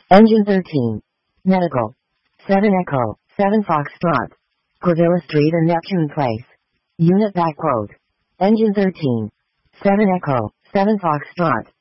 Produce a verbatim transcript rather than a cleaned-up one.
Engine thirteen. Medical. seven Echo, seven Foxtrot. Corvilla Street and Neptune Place. Unit backquote. Engine thirteen. seven Echo, seven Foxtrot.